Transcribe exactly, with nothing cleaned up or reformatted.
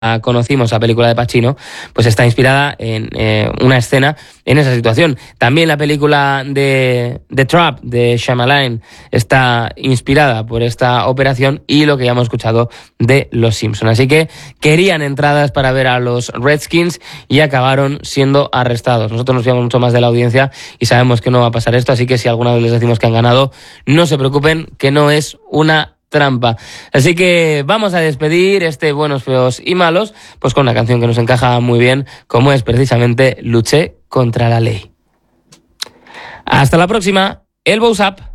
conocimos, la película de Pacino, pues está inspirada en eh, una escena en esa situación. También la película de The Trap de Shyamalan está inspirada por esta operación y lo que ya hemos escuchado de Los Simpson. Así que querían entradas para ver a los Redskins y acabaron siendo arrestados. Nosotros nos fiamos mucho más de la audiencia y sabemos que no va a pasar esto, así que si alguna vez les decimos que han ganado, no se preocupen, que no es una trampa. Así que vamos a despedir este Buenos, Feos y Malos pues con una canción que nos encaja muy bien, como es precisamente Luché contra la ley. Hasta la próxima, el Bows Up.